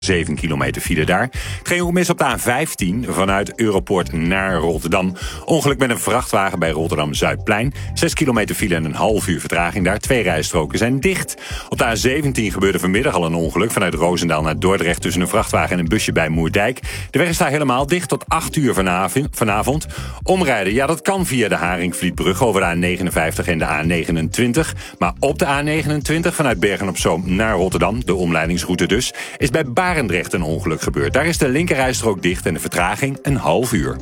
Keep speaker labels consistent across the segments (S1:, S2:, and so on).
S1: 7 kilometer file daar. Het ging ook mis op de A15 vanuit Europoort naar Rotterdam. Ongeluk met een vrachtwagen bij Rotterdam-Zuidplein. 6 kilometer file en een half uur vertraging daar. 2 rijstroken zijn dicht. Op de A17 gebeurde vanmiddag al een ongeluk vanuit Roosendaal naar Dordrecht tussen een vrachtwagen en een busje bij Moerdijk. De weg is daar helemaal dicht tot 8 uur vanavond. Omrijden, ja, dat kan via de Haringvlietbrug over de A59 en de A29. Maar op de A29 vanuit Bergen-op-Zoom naar Rotterdam, de omleidingsroute dus, is bij Barendrecht een ongeluk gebeurd. Daar is de linkerrijstrook dicht en de vertraging een half uur.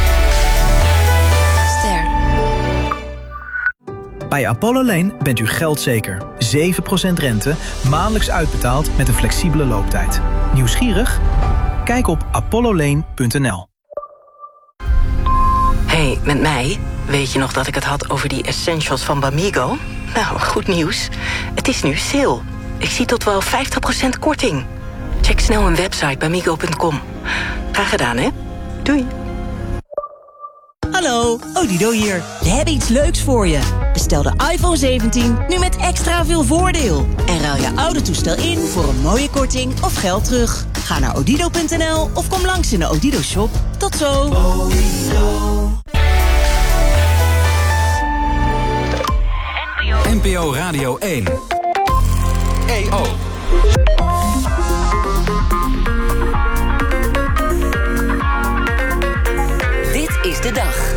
S2: Bij Apollo Lane bent u geldzeker. 7% rente, maandelijks uitbetaald met een flexibele looptijd. Nieuwsgierig? Kijk op apollolane.nl.
S3: Hey, met mij? Weet je nog dat ik het had over die essentials van Bamigo? Nou, goed nieuws. Het is nu sale. Ik zie tot wel 50% korting. Check snel een website bamigo.com. Graag gedaan, hè? Doei.
S4: Hallo, Odido hier. We hebben iets leuks voor je. Bestel de iPhone 17 nu met extra veel voordeel. En ruil je oude toestel in voor een mooie korting of geld terug. Ga naar odido.nl of kom langs in de Odido shop. Tot zo. Odido.
S5: NPO Radio 1. EO.
S4: Is de dag.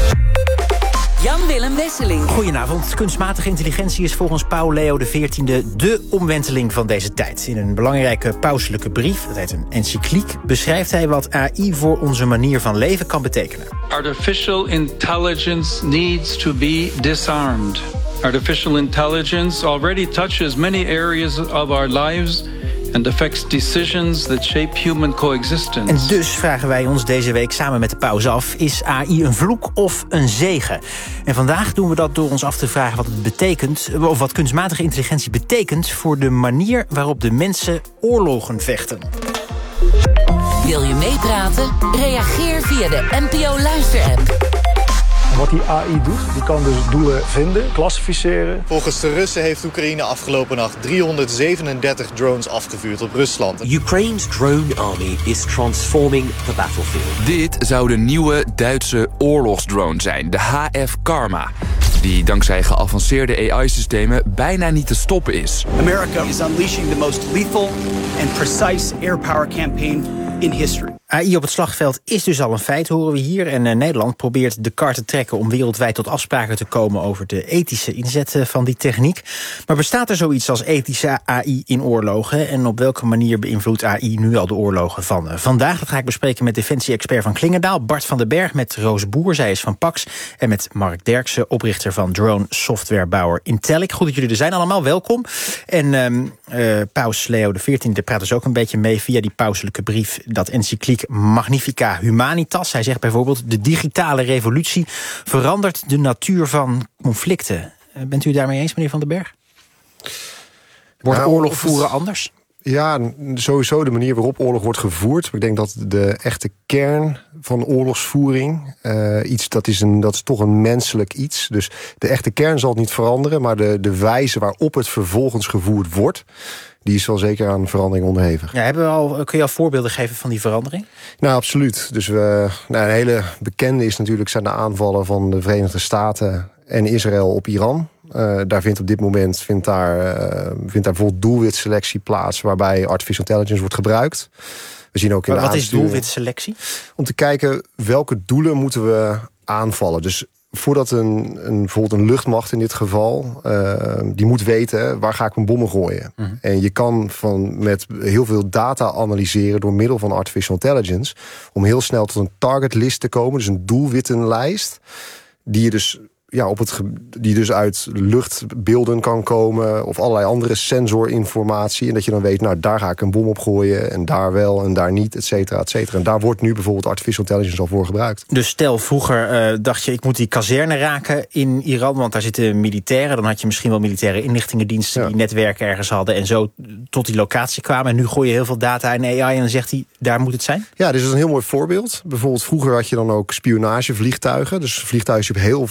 S4: Jan-Willem Wesseling.
S6: Goedenavond. Kunstmatige intelligentie is volgens Paus Leo XIV de omwenteling van deze tijd. In een belangrijke pauselijke brief, dat heet een encycliek, beschrijft hij wat AI voor onze manier van leven kan betekenen.
S7: Artificial intelligence needs to be disarmed. Artificial intelligence already touches many areas of our lives and affects decisions that shape human coexistence.
S6: En dus vragen wij ons deze week samen met de paus af, is AI een vloek of een zegen? En vandaag doen we dat door ons af te vragen wat het betekent, of wat kunstmatige intelligentie betekent voor de manier waarop de mensen oorlogen vechten.
S4: Wil je meepraten? Reageer via de NPO Luister-app.
S8: Wat die AI doet, die kan dus doelen vinden, klassificeren.
S9: Volgens de Russen heeft Oekraïne afgelopen nacht 337 drones afgevuurd op Rusland.
S10: Ukraine's drone army is transforming the battlefield.
S11: Dit zou de nieuwe Duitse oorlogsdrone zijn, de HF Karma, die dankzij geavanceerde AI-systemen bijna niet te stoppen is.
S12: America is unleashing the most lethal and precise air power campaign in history.
S6: AI op het slagveld is dus al een feit, horen we hier. En Nederland probeert de kar te trekken om wereldwijd tot afspraken te komen over de ethische inzet van die techniek. Maar bestaat er zoiets als ethische AI in oorlogen? En op welke manier beïnvloedt AI nu al de oorlogen van vandaag? Dat ga ik bespreken met defensie-expert van Klingendaal, Bart van den Berg, met Roos Boer, zij is van Pax, en met Mark Derksen, oprichter van drone softwarebouwer Intellic. Goed dat jullie er zijn allemaal, welkom. En Paus Leo XIV praat dus ook een beetje mee via die pauselijke brief, dat encycliek Magnifica Humanitas. Hij zegt bijvoorbeeld, de digitale revolutie verandert de natuur van conflicten. Bent u daarmee eens, meneer Van den Berg? Wordt oorlog voeren anders?
S13: Ja, sowieso de manier waarop oorlog wordt gevoerd. Ik denk dat de echte kern van oorlogsvoering dat is toch een menselijk iets. Dus de echte kern zal het niet veranderen, maar de wijze waarop het vervolgens gevoerd wordt, die is wel zeker aan verandering onderhevig.
S6: Ja, kun je al voorbeelden geven van die verandering? Nou,
S13: absoluut. Dus een hele bekende zijn de aanvallen van de Verenigde Staten en Israël op Iran. Daar vindt op dit moment bijvoorbeeld doelwitselectie plaats, waarbij artificial intelligence wordt gebruikt. We zien ook in
S6: wat is doelwitselectie?
S13: Om te kijken welke doelen moeten we aanvallen. Dus voordat bijvoorbeeld een luchtmacht in dit geval, die moet weten, waar ga ik mijn bommen gooien? Mm-hmm. En je kan met heel veel data analyseren door middel van artificial intelligence, om heel snel tot een targetlist te komen, dus een doelwittenlijst, die je dus die dus uit luchtbeelden kan komen of allerlei andere sensorinformatie. En dat je dan weet, nou, daar ga ik een bom op gooien en daar wel en daar niet, et cetera, et cetera. En daar wordt nu bijvoorbeeld artificial intelligence al voor gebruikt.
S6: Dus stel, vroeger dacht je, ik moet die kazerne raken in Iran, want daar zitten militairen. Dan had je misschien wel militaire inlichtingendiensten die netwerken ergens hadden en zo tot die locatie kwamen. En nu gooi je heel veel data in AI en dan zegt hij, daar moet het zijn?
S13: Ja, dit is een heel mooi voorbeeld. Bijvoorbeeld vroeger had je dan ook spionagevliegtuigen. Dus vliegtuigen die op hele grote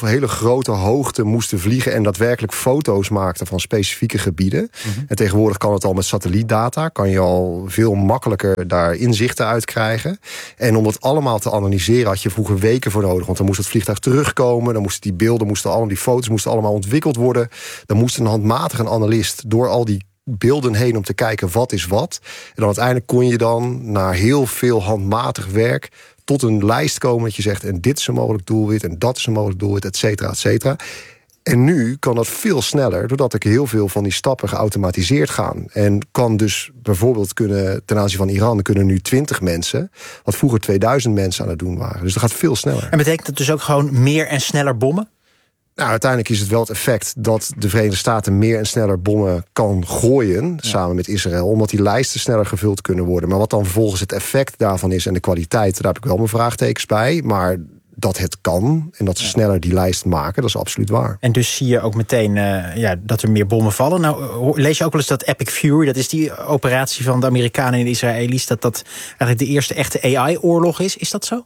S13: grote hoogte moesten vliegen en daadwerkelijk foto's maakten van specifieke gebieden. En tegenwoordig kan het al met satellietdata. Kan je al veel makkelijker daar inzichten uit krijgen. En om dat allemaal te analyseren had je vroeger weken voor nodig. Want dan moest het vliegtuig terugkomen. Dan moesten die beelden, die foto's moesten allemaal ontwikkeld worden. Dan moest een analist door al die beelden heen om te kijken wat is wat. En dan uiteindelijk kon je dan na heel veel handmatig werk tot een lijst komen dat je zegt, en dit is een mogelijk doelwit, en dat is een mogelijk doelwit, et cetera, et cetera. En nu kan dat veel sneller, doordat ik heel veel van die stappen geautomatiseerd gaan. En kan dus bijvoorbeeld ten aanzien van Iran kunnen nu 20 mensen, wat vroeger 2000 mensen aan het doen waren. Dus dat gaat veel sneller.
S6: En betekent dat dus ook gewoon meer en sneller bommen?
S13: Nou, uiteindelijk is het wel het effect dat de Verenigde Staten meer en sneller bommen kan gooien, samen met Israël, omdat die lijsten sneller gevuld kunnen worden. Maar wat dan vervolgens het effect daarvan is en de kwaliteit, daar heb ik wel mijn vraagtekens bij. Maar dat het kan en dat ze sneller die lijst maken, dat is absoluut waar.
S6: En dus zie je ook meteen dat er meer bommen vallen. Nou, lees je ook wel eens dat Epic Fury, dat is die operatie van de Amerikanen en de Israëli's, dat eigenlijk de eerste echte AI-oorlog is. Is dat zo?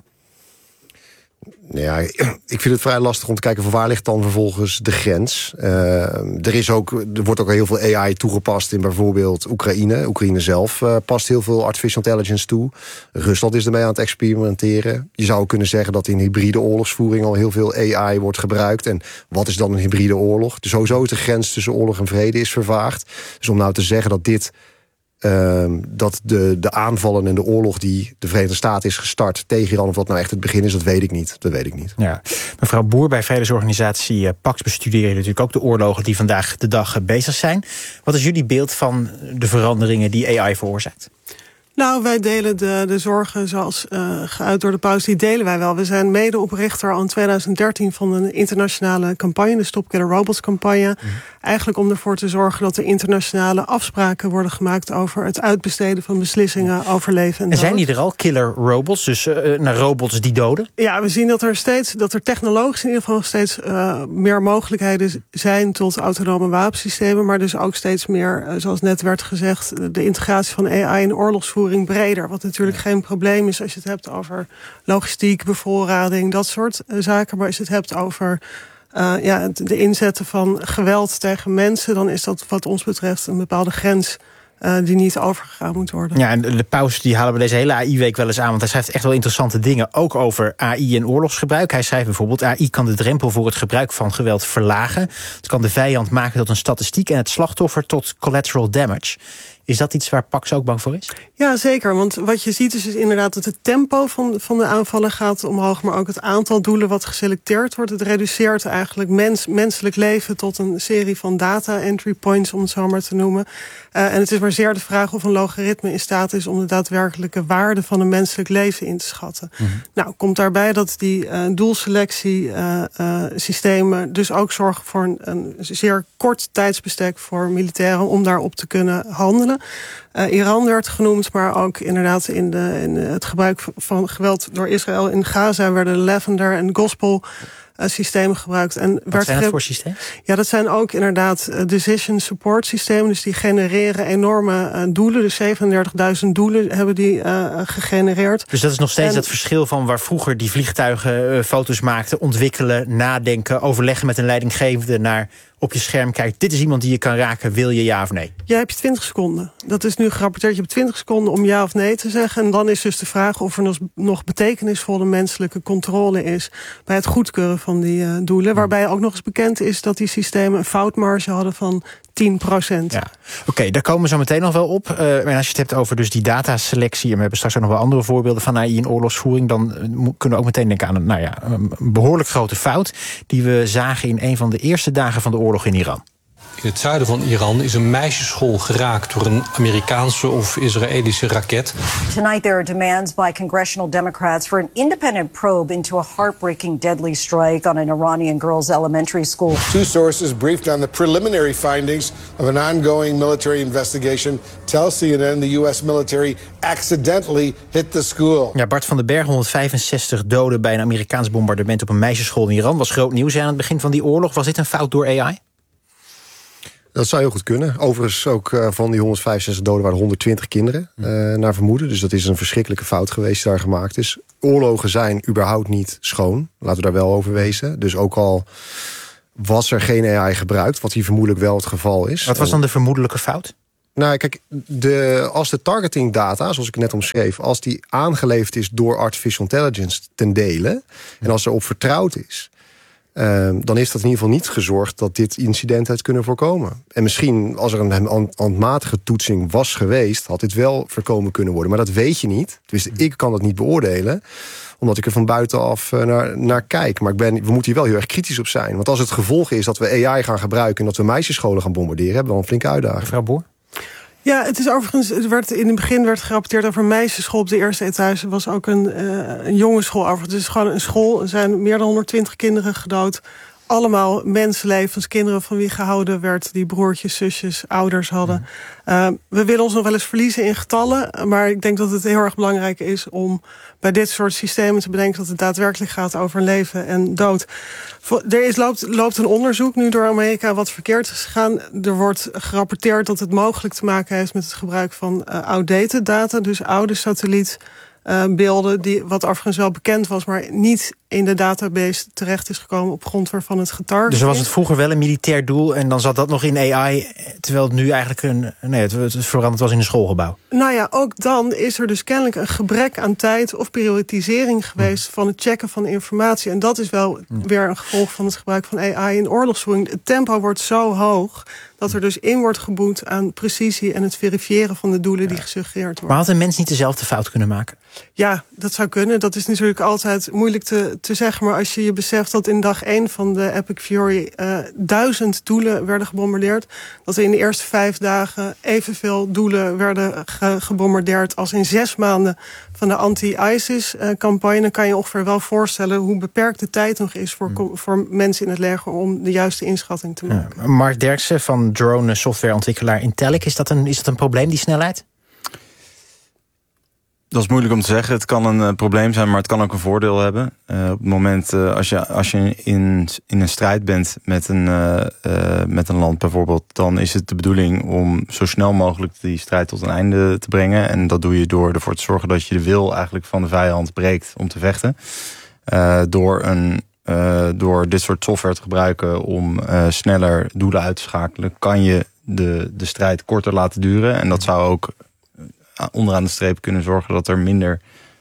S13: Ja, ik vind het vrij lastig om te kijken van waar ligt dan vervolgens de grens. Er wordt ook heel veel AI toegepast in bijvoorbeeld Oekraïne. Oekraïne zelf past heel veel artificial intelligence toe. Rusland is ermee aan het experimenteren. Je zou kunnen zeggen dat in hybride oorlogsvoering al heel veel AI wordt gebruikt. En wat is dan een hybride oorlog? Dus sowieso is de grens tussen oorlog en vrede is vervaagd. Dus om nou te zeggen dat dat de aanvallen en de oorlog die de Verenigde Staten is gestart tegen Iran, of dat nou echt het begin is, dat weet ik niet. Dat weet ik niet.
S6: Ja. Mevrouw Boer, bij vredesorganisatie Pax bestuderen jullie natuurlijk ook de oorlogen die vandaag de dag bezig zijn. Wat is jullie beeld van de veranderingen die AI veroorzaakt?
S14: Nou, wij delen de zorgen zoals geuit door de paus, die delen wij wel. We zijn medeoprichter al in 2013 van een internationale campagne, de Stop Killer Robots campagne. Eigenlijk om ervoor te zorgen dat er internationale afspraken worden gemaakt over het uitbesteden van beslissingen over leven en dood.
S6: En zijn die er al, killer robots, dus naar robots die doden?
S14: Ja, we zien dat er technologisch in ieder geval steeds meer mogelijkheden zijn tot autonome wapensystemen, maar dus ook steeds meer, zoals net werd gezegd, de integratie van AI in oorlogsvoering breder. Wat natuurlijk geen probleem is als je het hebt over logistiek, bevoorrading, dat soort zaken. Maar als je het hebt over de inzetten van geweld tegen mensen, dan is dat wat ons betreft een bepaalde grens die niet overgegaan moet worden.
S6: Ja, en de paus die halen we deze hele AI-week wel eens aan, want hij schrijft echt wel interessante dingen, ook over AI en oorlogsgebruik. Hij schrijft bijvoorbeeld, AI kan de drempel voor het gebruik van geweld verlagen. Het kan de vijand maken tot een statistiek en het slachtoffer tot collateral damage. Is dat iets waar Pax ook bang voor is?
S14: Ja, zeker. Want wat je ziet is dus inderdaad dat het tempo van de aanvallen gaat omhoog, maar ook het aantal doelen wat geselecteerd wordt. Het reduceert eigenlijk menselijk leven tot een serie van data entry points, om het zo maar te noemen. En het is maar zeer de vraag of een logaritme in staat is om de daadwerkelijke waarde van een menselijk leven in te schatten. Nou, komt daarbij dat die doelselectiesystemen dus ook zorgen voor een zeer kort tijdsbestek voor militairen om daarop te kunnen handelen. Iran werd genoemd, maar ook inderdaad in het gebruik van geweld door Israël in Gaza werden Lavender en Gospel systemen gebruikt. En
S6: wat zijn dat voor systemen?
S14: Ja, dat zijn ook inderdaad decision support systemen. Dus die genereren enorme doelen. Dus 37.000 doelen hebben die gegenereerd.
S6: Dus dat is nog steeds dat verschil van waar vroeger die vliegtuigen foto's maakten, ontwikkelen, nadenken, overleggen met een leidinggevende, naar op je scherm kijkt, dit is iemand die je kan raken, wil je ja of nee?
S14: Ja, heb je 20 seconden. Dat is nu gerapporteerd. Je hebt 20 seconden om ja of nee te zeggen. En dan is dus de vraag of er nog betekenisvolle menselijke controle is bij het goedkeuren van die doelen. Waarbij ook nog eens bekend is dat die systemen een foutmarge hadden van 10%.
S6: Ja. Oké, daar komen we zo meteen nog wel op. En als je het hebt over dus die dataselectie, en we hebben straks ook nog wel andere voorbeelden van AI in oorlogsvoering, dan kunnen we ook meteen denken aan een behoorlijk grote fout die we zagen in een van de eerste dagen van de oorlog in Iran.
S15: In het zuiden van Iran is een meisjesschool geraakt door een Amerikaanse of Israëlische raket.
S16: Tonight there are demands by congressional Democrats for an independent probe into a heartbreaking deadly strike on an Iranian girls' elementary school.
S17: Two sources briefed on the preliminary findings of an ongoing military investigation tell CNN the U.S. military accidentally hit the school.
S6: Ja, Bart van den Berg, 165 doden bij een Amerikaans bombardement op een meisjesschool in Iran. Was groot nieuws aan het begin van die oorlog. Was dit een fout door AI?
S13: Dat zou heel goed kunnen. Overigens ook van die 165 doden waren 120 kinderen naar vermoeden. Dus dat is een verschrikkelijke fout geweest die daar gemaakt is. Oorlogen zijn überhaupt niet schoon. Laten we daar wel over wezen. Dus ook al was er geen AI gebruikt, wat hier vermoedelijk wel het geval is.
S6: Wat was dan de vermoedelijke fout?
S13: Nou, kijk, als de targeting data, zoals ik net omschreef, als die aangeleverd is door artificial intelligence ten dele, en als er op vertrouwd is, dan is dat in ieder geval niet gezorgd dat dit incident had kunnen voorkomen. En misschien, als er een handmatige toetsing was geweest, had dit wel voorkomen kunnen worden. Maar dat weet je niet. Dus ik kan dat niet beoordelen, omdat ik er van buitenaf naar kijk. Maar we moeten hier wel heel erg kritisch op zijn. Want als het gevolg is dat we AI gaan gebruiken en dat we meisjesscholen gaan bombarderen, hebben we wel een flinke uitdaging.
S6: Mevrouw Boer?
S14: Ja, het is overigens, in het begin werd gerapporteerd over een meisjesschool op de eerste etage. Er was ook een jongensschool overigens. Het is gewoon een school. Er zijn meer dan 120 kinderen gedood. Allemaal mensenlevens, kinderen van wie gehouden werd, die broertjes, zusjes, ouders hadden. We willen ons nog wel eens verliezen in getallen, maar ik denk dat het heel erg belangrijk is om bij dit soort systemen te bedenken dat het daadwerkelijk gaat over leven en dood. Loopt een onderzoek nu door Amerika wat verkeerd is gegaan. Er wordt gerapporteerd dat het mogelijk te maken heeft met het gebruik van outdated data, dus oude satellietbeelden, wat overigens wel bekend was, maar niet in de database terecht is gekomen op grond waarvan het getarget is.
S6: Dus was het vroeger wel een militair doel en dan zat dat nog in AI, terwijl het nu eigenlijk het veranderd was in een schoolgebouw?
S14: Nou ja, ook dan is er dus kennelijk een gebrek aan tijd of prioritisering geweest van het checken van informatie. En dat is wel weer een gevolg van het gebruik van AI in oorlogsvoering. Het tempo wordt zo hoog dat er dus in wordt geboet aan precisie en het verifiëren van de doelen die gesuggereerd worden.
S6: Maar had een mens niet dezelfde fout kunnen maken?
S14: Ja, dat zou kunnen. Dat is natuurlijk altijd moeilijk te zeggen. Maar als je beseft dat in dag 1 van de Epic Fury 1000 doelen werden gebombardeerd, dat er in de eerste 5 dagen evenveel doelen werden gebombardeerd als in 6 maanden van de anti-ISIS-campagne, dan kan je ongeveer wel voorstellen hoe beperkt de tijd nog is voor mensen in het leger om de juiste inschatting te maken.
S6: Ja, Mark Derksen van drone softwareontwikkelaar Intellic, is dat een probleem, die snelheid?
S18: Dat is moeilijk om te zeggen. Het kan een probleem zijn, maar het kan ook een voordeel hebben. Op het moment als je in een strijd bent met een land bijvoorbeeld, dan is het de bedoeling om zo snel mogelijk die strijd tot een einde te brengen. En dat doe je door ervoor te zorgen dat je de wil eigenlijk van de vijand breekt om te vechten. Door dit soort software te gebruiken om sneller doelen uit te schakelen, kan je de strijd korter laten duren. En dat zou ook onderaan de streep kunnen zorgen dat er minder.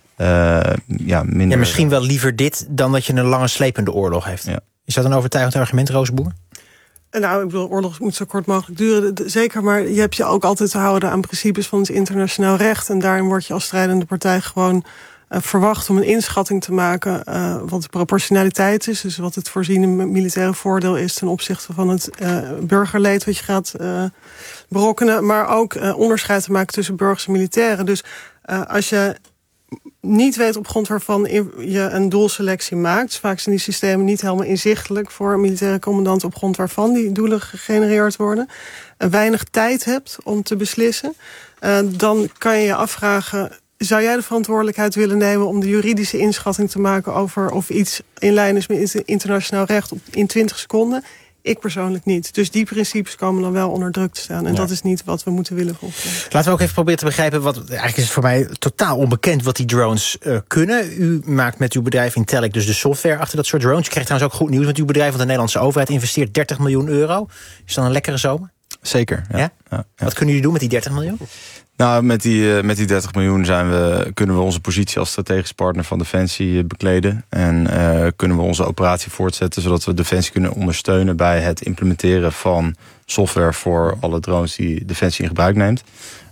S18: Ja,
S6: misschien wel liever dit dan dat je een lange slepende oorlog heeft. Ja. Is dat een overtuigend argument, Roosboer?
S14: Nou, ik bedoel, oorlog moet zo kort mogelijk duren. Zeker, maar je hebt je ook altijd te houden aan principes van het internationaal recht. En daarin word je als strijdende partij gewoon verwacht om een inschatting te maken wat de proportionaliteit is. Dus wat het voorziene militaire voordeel is ten opzichte van het burgerleed wat je gaat berokkenen. Maar ook onderscheid te maken tussen burgers en militairen. Dus als je niet weet op grond waarvan je een doelselectie maakt, vaak zijn die systemen niet helemaal inzichtelijk voor militaire commandanten op grond waarvan die doelen gegenereerd worden, en weinig tijd hebt om te beslissen, dan kan je je afvragen, zou jij de verantwoordelijkheid willen nemen om de juridische inschatting te maken over of iets in lijn is met internationaal recht in 20 seconden? Ik persoonlijk niet. Dus die principes komen dan wel onder druk te staan. En dat is niet wat we moeten willen volgen.
S6: Laten we ook even proberen te begrijpen, eigenlijk is het voor mij totaal onbekend wat die drones kunnen. U maakt met uw bedrijf Intellic dus de software achter dat soort drones. Je krijgt trouwens ook goed nieuws, want uw bedrijf, want de Nederlandse overheid investeert 30 miljoen euro. Is dat een lekkere zomer?
S18: Zeker, ja.
S6: Wat kunnen jullie doen met die 30 miljoen?
S18: Nou, met die 30 miljoen kunnen we onze positie als strategisch partner van Defensie bekleden. En kunnen we onze operatie voortzetten, zodat we Defensie kunnen ondersteunen bij het implementeren van software voor alle drones die Defensie in gebruik neemt.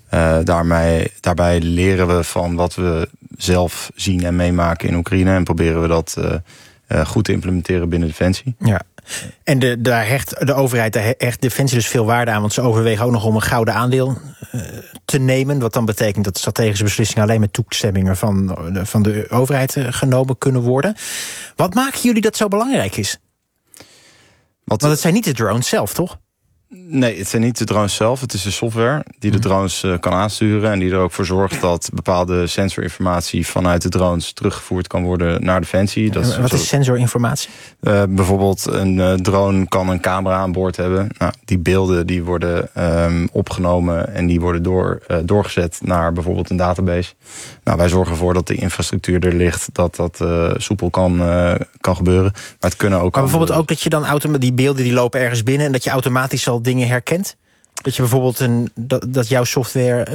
S18: Daarbij leren we van wat we zelf zien en meemaken in Oekraïne en proberen we dat goed te implementeren binnen Defensie.
S6: Ja. En daar hecht de overheid, daar hecht Defensie dus veel waarde aan, want ze overwegen ook nog om een gouden aandeel te nemen. Wat dan betekent dat strategische beslissingen alleen met toestemmingen van de overheid genomen kunnen worden. Wat maken jullie dat zo belangrijk is? Want het zijn niet de drones zelf, toch?
S18: Nee, het zijn niet de drones zelf. Het is de software die de drones kan aansturen. En die er ook voor zorgt dat bepaalde sensorinformatie vanuit de drones teruggevoerd kan worden naar Defensie.
S6: Wat is sensorinformatie?
S18: Bijvoorbeeld een drone kan een camera aan boord hebben. Nou, die beelden die worden opgenomen en die worden doorgezet naar bijvoorbeeld een database. Nou, wij zorgen ervoor dat de infrastructuur er ligt, dat soepel kan gebeuren. Maar het kunnen ook.
S6: Maar bijvoorbeeld ook dat je dan die beelden die lopen ergens binnen en dat je automatisch al dingen herkent? Dat je bijvoorbeeld dat jouw software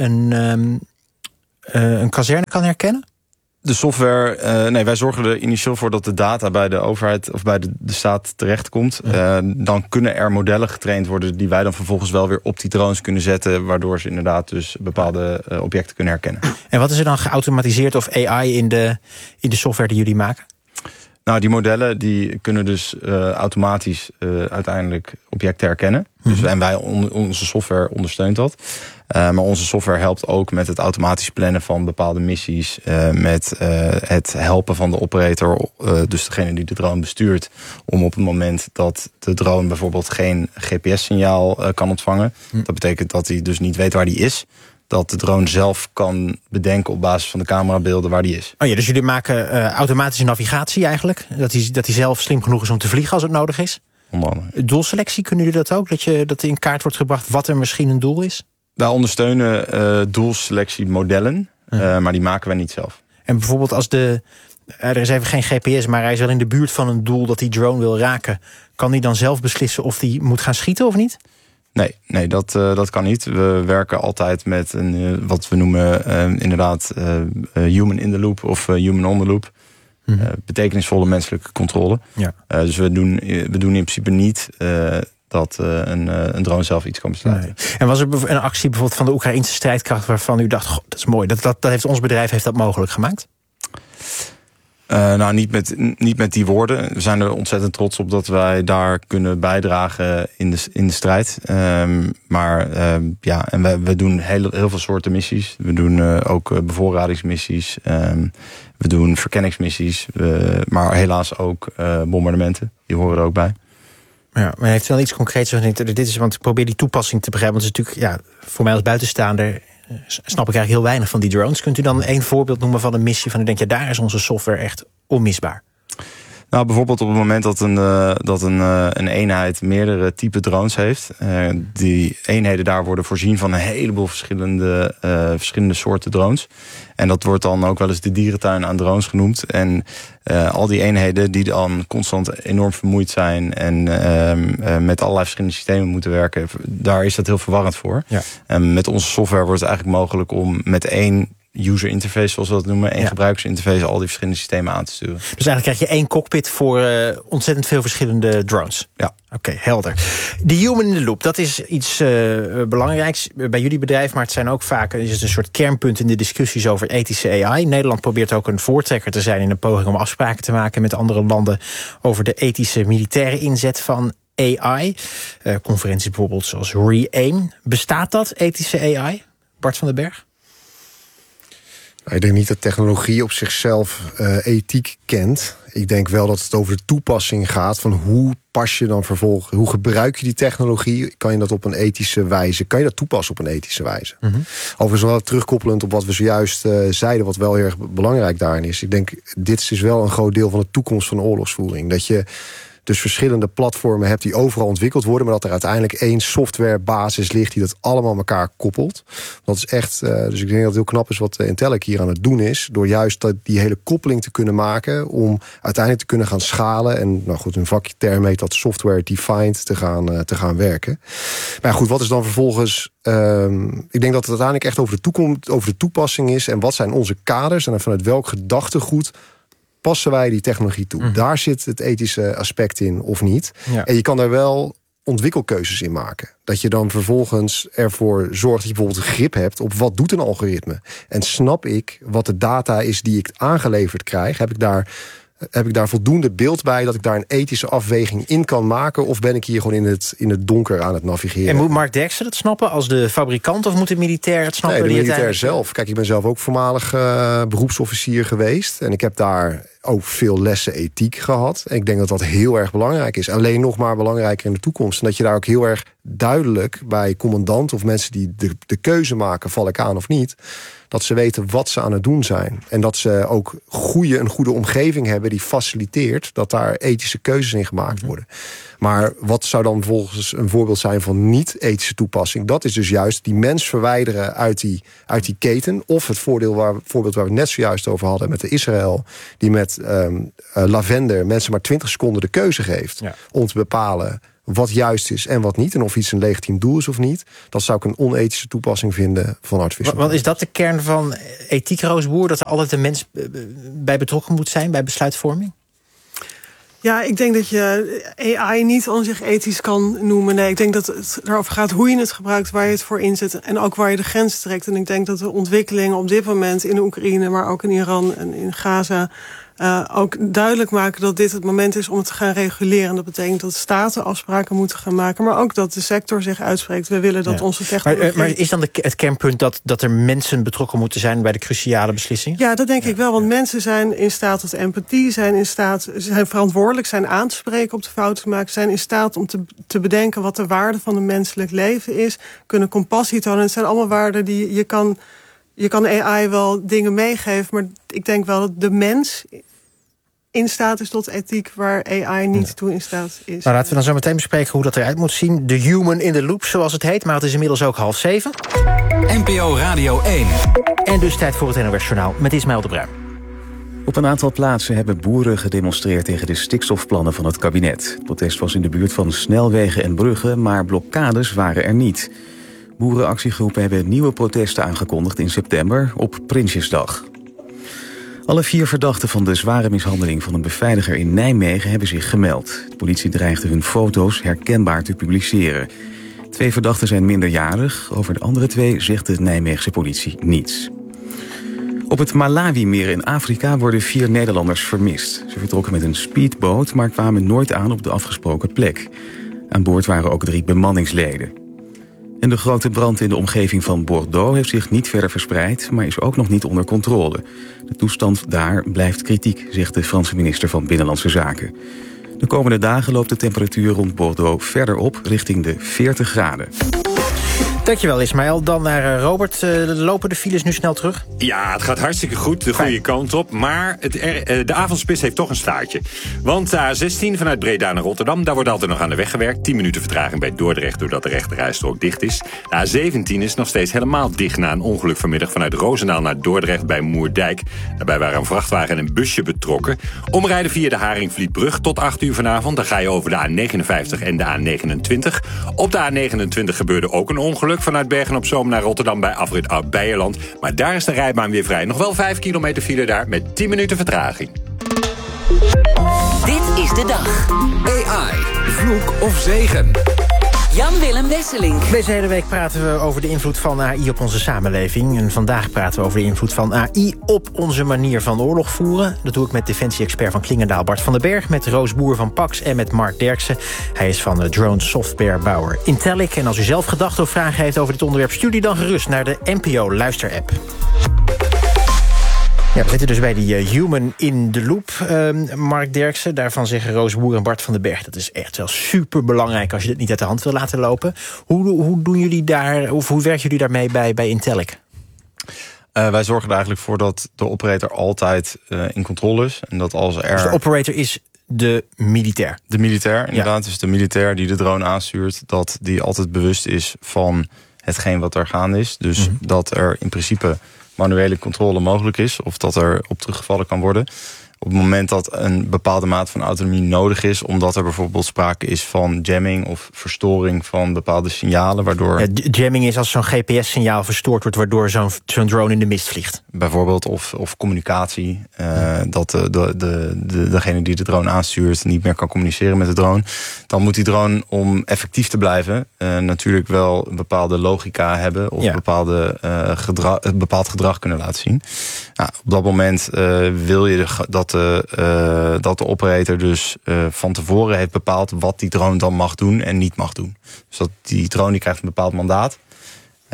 S6: een kazerne kan herkennen?
S18: De software, nee, wij zorgen er initieel voor dat de data bij de overheid of bij de staat terechtkomt. Dan kunnen er modellen getraind worden die wij dan vervolgens wel weer op die drones kunnen zetten, waardoor ze inderdaad dus bepaalde objecten kunnen herkennen. En
S6: wat is er dan geautomatiseerd of AI in de software die jullie maken?
S18: Nou, die modellen die kunnen dus automatisch uiteindelijk objecten herkennen. Dus, en onze software ondersteunt dat. Maar onze software helpt ook met het automatisch plannen van bepaalde missies. Met het helpen van de operator, dus degene die de drone bestuurt, om op het moment dat de drone bijvoorbeeld geen GPS-signaal kan ontvangen. Dat betekent dat hij dus niet weet waar die is. Dat de drone zelf kan bedenken op basis van de camerabeelden waar die is.
S6: Oh ja, dus jullie maken automatische navigatie eigenlijk? Dat hij zelf slim genoeg is om te vliegen als het nodig is?
S18: Onder andere.
S6: Doelselectie, kunnen jullie dat ook? Dat in kaart wordt gebracht wat er misschien een doel is?
S18: Wij ondersteunen doelselectiemodellen, maar die maken wij niet zelf.
S6: En bijvoorbeeld als er is even geen GPS, maar hij is wel in de buurt van een doel dat die drone wil raken. Kan hij dan zelf beslissen of hij moet gaan schieten of niet?
S18: Nee, dat kan niet. We werken altijd met wat we noemen inderdaad human in the loop of human on the loop. Betekenisvolle menselijke controle. Ja. Dus we doen in principe niet dat een drone zelf iets kan besluiten. Nee.
S6: En was er een actie bijvoorbeeld van de Oekraïnse strijdkracht waarvan u dacht, dat is mooi, dat heeft ons bedrijf dat mogelijk gemaakt?
S18: Nou, niet met die woorden. We zijn er ontzettend trots op dat wij daar kunnen bijdragen in de strijd. En we doen heel veel soorten missies. We doen ook bevoorradingsmissies. We doen verkenningsmissies. Maar helaas ook bombardementen. Die horen er ook bij.
S6: Ja, maar heeft wel iets concreets. Want ik probeer die toepassing te begrijpen. Want het is natuurlijk, voor mij als buitenstaander snap ik eigenlijk heel weinig van die drones. Kunt u dan één voorbeeld noemen van een missie van u denkt, daar is onze software echt onmisbaar?
S18: Nou, bijvoorbeeld op het moment dat een eenheid meerdere type drones heeft. Die eenheden daar worden voorzien van een heleboel verschillende soorten drones. En dat wordt dan ook wel eens de dierentuin aan drones genoemd. En al die eenheden die dan constant enorm vermoeid zijn en met allerlei verschillende systemen moeten werken, daar is dat heel verwarrend voor. Ja. En met onze software wordt het eigenlijk mogelijk om met één user interface, zoals we dat noemen, één gebruikersinterface, al die verschillende systemen aan te sturen. Dus
S6: eigenlijk krijg je één cockpit voor ontzettend veel verschillende drones.
S18: Ja.
S6: Oké, helder. De human in the loop, dat is iets belangrijks bij jullie bedrijf, maar het zijn ook vaak een soort kernpunt in de discussies over ethische AI. Nederland probeert ook een voortrekker te zijn in een poging om afspraken te maken met andere landen over de ethische militaire inzet van AI. Conferenties bijvoorbeeld zoals Re-AIM. Bestaat dat, ethische AI? Bart van den Berg?
S13: Ik denk niet dat technologie op zichzelf ethiek kent. Ik denk wel dat het over de toepassing gaat. Van hoe pas je dan vervolgens, hoe gebruik je die technologie? Kan je dat op een ethische wijze? Kan je dat toepassen op een ethische wijze? Overigens wel terugkoppelend op wat we zojuist zeiden, wat wel heel erg belangrijk daarin is. Ik denk, dit is wel een groot deel van de toekomst van de oorlogsvoering. Dat je dus verschillende platformen hebt die overal ontwikkeld worden, maar dat er uiteindelijk één softwarebasis ligt die dat allemaal elkaar koppelt. Dat is echt, dus ik denk dat het heel knap is wat Intellic hier aan het doen is, door juist die hele koppeling te kunnen maken om uiteindelijk te kunnen gaan schalen en, nou goed, een vakje term heet dat software-defined te gaan werken. Maar goed, wat is dan vervolgens, ik denk dat het uiteindelijk echt over de toepassing is en wat zijn onze kaders en vanuit welk gedachtegoed passen wij die technologie toe? Daar zit het ethische aspect in of niet. Ja. En je kan daar wel ontwikkelkeuzes in maken. Dat je dan vervolgens ervoor zorgt dat je bijvoorbeeld grip hebt op wat doet een algoritme. En snap ik wat de data is die ik aangeleverd krijg? Heb ik daar voldoende beeld bij dat ik daar een ethische afweging in kan maken? Of ben ik hier gewoon in het donker aan het navigeren?
S6: En moet Mark Derksen dat snappen als de fabrikant of moet de militair het snappen?
S13: Nee, de militair zelf. Kijk, ik ben zelf ook voormalig beroepsofficier geweest. En ik heb daar ook veel lessen ethiek gehad. En ik denk dat dat heel erg belangrijk is. Alleen nog maar belangrijker in de toekomst. En dat je daar ook heel erg duidelijk bij commandanten of mensen die de keuze maken, val ik aan of niet, dat ze weten wat ze aan het doen zijn. En dat ze ook een goede omgeving hebben die faciliteert dat daar ethische keuzes in gemaakt worden. Maar wat zou dan volgens een voorbeeld zijn van niet-ethische toepassing? Dat is dus juist die mens verwijderen uit die keten. Of het voorbeeld waar we het net zojuist over hadden met de Israël, die met lavender mensen maar 20 seconden de keuze geeft om te bepalen wat juist is en wat niet. En of iets een legitiem doel is of niet. Dat zou ik een onethische toepassing vinden van artificial.
S6: Want is dat de kern van ethiek, Roos Boer? Dat er altijd een mens bij betrokken moet zijn bij besluitvorming?
S14: Ja, ik denk dat je AI niet aan zich ethisch kan noemen. Nee, ik denk dat het erover gaat hoe je het gebruikt, waar je het voor inzet en ook waar je de grens trekt. En ik denk dat de ontwikkelingen op dit moment in de Oekraïne, maar ook in Iran en in Gaza, ook duidelijk maken dat dit het moment is om het te gaan reguleren. Dat betekent dat staten afspraken moeten gaan maken, maar ook dat de sector zich uitspreekt. We willen dat onze technologie... Maar is dan het kernpunt dat er mensen betrokken moeten zijn bij de cruciale beslissingen? Ja, dat denk ik wel, want mensen zijn in staat tot empathie, zijn verantwoordelijk, zijn aan te spreken op de fouten te maken, zijn in staat om te bedenken wat de waarde van een menselijk leven is, kunnen compassie tonen. Het zijn allemaal waarden die je kan AI wel dingen meegeven, maar ik denk wel dat de mens in staat is tot ethiek waar AI niet toe in staat is. Nou, laten we dan zo meteen bespreken hoe dat eruit moet zien. De human in the loop, zoals het heet, maar het is inmiddels ook 6:30.
S5: NPO Radio 1.
S6: En dus tijd voor het NOS Journaal met Ismaël de Bruin.
S19: Op een aantal plaatsen hebben boeren gedemonstreerd tegen de stikstofplannen van het kabinet. Het protest was in de buurt van snelwegen en bruggen, maar blokkades waren er niet. Boerenactiegroepen hebben nieuwe protesten aangekondigd in september op Prinsjesdag. Alle 4 verdachten van de zware mishandeling van een beveiliger in Nijmegen hebben zich gemeld. De politie dreigde hun foto's herkenbaar te publiceren. 2 verdachten zijn minderjarig. Over de andere 2 zegt de Nijmeegse politie niets. Op het Malawi-meer in Afrika worden 4 Nederlanders vermist. Ze vertrokken met een speedboot, maar kwamen nooit aan op de afgesproken plek. Aan boord waren ook 3 bemanningsleden. En de grote brand in de omgeving van Bordeaux heeft zich niet verder verspreid, maar is ook nog niet onder controle. De toestand daar blijft kritiek, zegt de Franse minister van Binnenlandse Zaken. De komende dagen loopt de temperatuur rond Bordeaux verder op richting de 40 graden.
S6: Dankjewel, Ismaël. Dan naar Robert. Lopen de files nu snel terug?
S1: Ja, het gaat hartstikke goed, de goede kant op. Maar de avondspits heeft toch een staartje. Want de A16 vanuit Breda naar Rotterdam, daar wordt altijd nog aan de weg gewerkt. 10 minuten vertraging bij Dordrecht, doordat de rechterrijstrook dicht is. De A17 is nog steeds helemaal dicht na een ongeluk vanmiddag vanuit Roosendaal naar Dordrecht bij Moerdijk. Daarbij waren een vrachtwagen en een busje betrokken. Omrijden via de Haringvlietbrug tot 8 uur vanavond. Dan ga je over de A59 en de A29. Op de A29 gebeurde ook een ongeluk vanuit Bergen-op-Zoom naar Rotterdam bij afrit Oud-Beijerland. Maar daar is de rijbaan weer vrij. Nog wel 5 kilometer file daar met 10 minuten vertraging.
S4: Dit is de dag.
S5: AI, vloek of zegen?
S4: Jan-Willem Wesselink.
S6: Deze hele week praten we over de invloed van AI op onze samenleving. En vandaag praten we over de invloed van AI op onze manier van oorlog voeren. Dat doe ik met defensie-expert van Klingendaal Bart van den Berg, met Roos Boer van Pax en met Mark Derksen. Hij is van de drone softwarebouwer Intellic. En als u zelf gedachten of vragen heeft over dit onderwerp, stuur die dan gerust naar de NPO Luister-app. Ja, we zitten dus bij die human in the loop, Mark Derksen. Daarvan zeggen Roos Boer en Bart van den Berg, dat is echt wel superbelangrijk als je dit niet uit de hand wil laten lopen. Hoe doen jullie daar, of hoe werken jullie daarmee bij Intellic?
S18: Wij zorgen er eigenlijk voor dat de operator altijd in controle is. En dat als er...
S6: Dus de operator is de militair?
S18: De militair, inderdaad. Ja. Dus de militair die de drone aanstuurt, dat die altijd bewust is van hetgeen wat er gaande is. Dus dat er in principe manuele controle mogelijk is, of dat er op teruggevallen kan worden. Op het moment dat een bepaalde mate van autonomie nodig is, omdat er bijvoorbeeld sprake is van jamming of verstoring van bepaalde signalen, waardoor...
S6: Ja, jamming is als zo'n GPS-signaal verstoord wordt, waardoor zo'n drone in de mist vliegt.
S18: Bijvoorbeeld, of communicatie, dat degene die de drone aanstuurt niet meer kan communiceren met de drone. Dan moet die drone, om effectief te blijven, natuurlijk wel een bepaalde logica hebben, of bepaald gedrag kunnen laten zien. Nou, op dat moment wil je dat de operator dus van tevoren heeft bepaald wat die drone dan mag doen en niet mag doen. Dus dat die drone die krijgt een bepaald mandaat.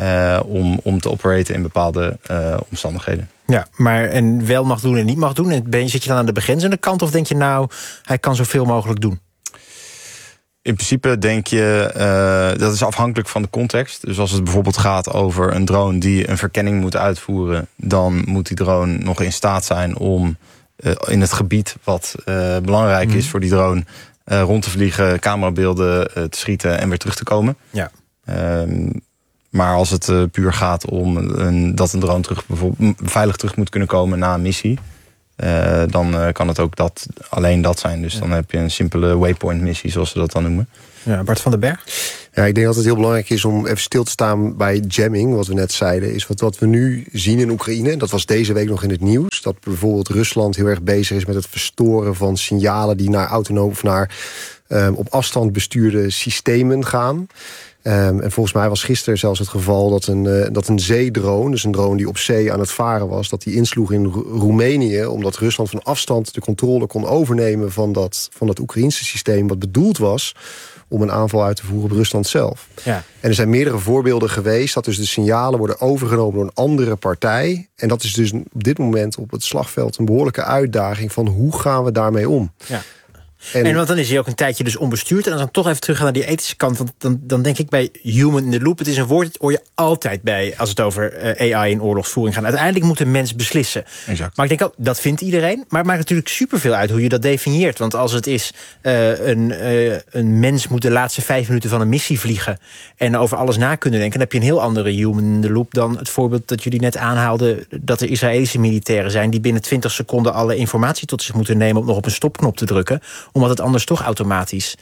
S18: om te operaten in bepaalde omstandigheden.
S6: Ja, maar en wel mag doen en niet mag doen. En zit je dan aan de begrenzende kant of denk je nou, hij kan zoveel mogelijk doen?
S18: In principe denk je, dat is afhankelijk van de context. Dus als het bijvoorbeeld gaat over een drone die een verkenning moet uitvoeren, dan moet die drone nog in staat zijn om in het gebied wat belangrijk is voor die drone rond te vliegen, camerabeelden te schieten en weer terug te komen. Ja. Maar als het puur gaat om dat een drone veilig terug moet kunnen komen na een missie, dan kan het ook alleen dat zijn. Dus dan heb je een simpele waypoint missie, zoals ze dat dan noemen.
S6: Ja, Bart van den Berg?
S13: Ja, ik denk dat het heel belangrijk is om even stil te staan bij jamming, wat we net zeiden. Is wat we nu zien in Oekraïne, dat was deze week nog in het nieuws, dat bijvoorbeeld Rusland heel erg bezig is met het verstoren van signalen die naar autonoom of naar op afstand bestuurde systemen gaan. En volgens mij was gisteren zelfs het geval dat een zeedrone, dus een drone die op zee aan het varen was, dat die insloeg in Roemenië, omdat Rusland van afstand de controle kon overnemen van dat Oekraïnse systeem, wat bedoeld was om een aanval uit te voeren op Rusland zelf. Ja. En er zijn meerdere voorbeelden geweest dat dus de signalen worden overgenomen door een andere partij. En dat is dus op dit moment op het slagveld een behoorlijke uitdaging van hoe gaan we daarmee om? Ja.
S6: En want dan is hij ook een tijdje dus onbestuurd. En als dan toch even teruggaan naar die ethische kant. Want dan denk ik bij human in the loop. Het is een woord dat hoor je altijd bij als het over AI in oorlogsvoering gaat. Uiteindelijk moet een mens beslissen. Exact. Maar ik denk ook, dat vindt iedereen. Maar het maakt natuurlijk superveel uit hoe je dat definieert. Want als het is een mens moet de laatste 5 minuten van een missie vliegen en over alles na kunnen denken, dan heb je een heel andere human in the loop dan het voorbeeld dat jullie net aanhaalden, dat er Israëlische militairen zijn die binnen 20 seconden alle informatie tot zich moeten nemen om nog op een stopknop te drukken, omdat het anders toch automatisch